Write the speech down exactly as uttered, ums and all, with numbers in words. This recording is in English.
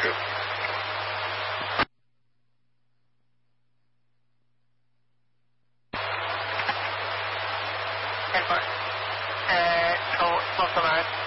you. ten four. Uh, so, close to Mars.